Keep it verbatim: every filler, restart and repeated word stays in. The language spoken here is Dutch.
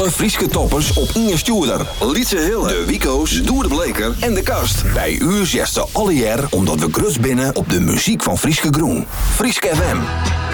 Alle Frieske toppers op Inge Stuurder, Lietse Hille, de Wico's, Doer de Bleker en de Kast. Bij u zesde alle jaar omdat we grut binnen op de muziek van Frieske Groen. Frieske F M.